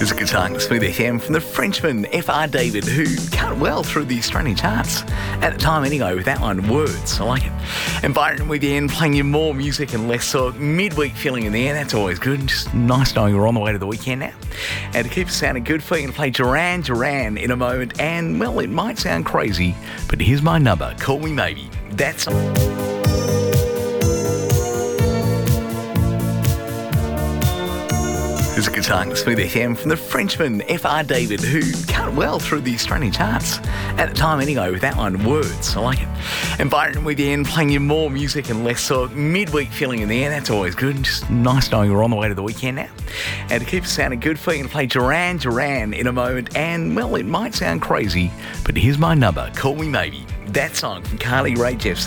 There's a good song, Smooth FM, from the Frenchman F.R. David, who cut well through the Australian charts at the time anyway with that one, Words. I like it. And Byron with the end, playing you more music and less talk. Midweek feeling in the air, that's always good. Just nice knowing we're on the way to the weekend now. And to keep it sounding good for you, going to play Duran Duran in a moment. And, well, it might sound crazy, but here's my number. Call me maybe. That's... There's a good song, Smooth FM, from the Frenchman F.R. David, who cut well through the Australian charts at the time anyway with that one, Words. I like it. And Byron with the end, playing you more music and less talk. Midweek feeling in the air, that's always good. Just nice knowing we're on the way to the weekend now. And to keep it sounding good for you, going to play Duran Duran in a moment. And, well, it might sound crazy, but here's my number. Call me maybe. That song from Carly Rae Jepsen.